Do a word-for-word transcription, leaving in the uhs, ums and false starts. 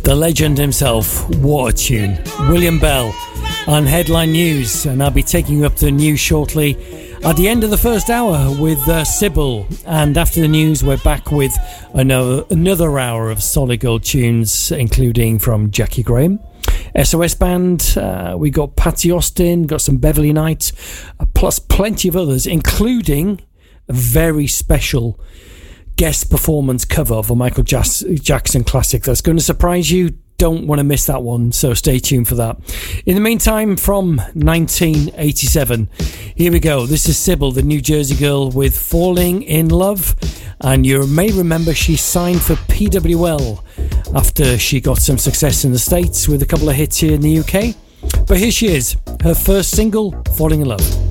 The legend himself, what a tune. William Bell on Headline News, and I'll be taking up the news shortly at the end of the first hour with uh, Sybil, and after the news we're back with another, another hour of solid gold tunes, including from Jackie Graham, S O S Band, uh, we got Patsy Austin, got some Beverly Knight, uh, plus plenty of others, including a very special guest performance cover of a Michael Jas- Jackson classic that's going to surprise you. Don't want to miss that one, so stay tuned for that. In the meantime, from nineteen eighty-seven, here we go. This is Sybil, the New Jersey girl, with Falling in Love, and you may remember she signed for P W L after she got some success in the States with a couple of hits here in the U K. But here she is, her first single, Falling in Love.